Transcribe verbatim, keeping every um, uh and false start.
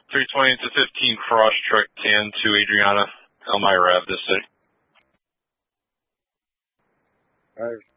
three twenty to fifteen cross truck ten to Adriana, Elmira, this city. All right.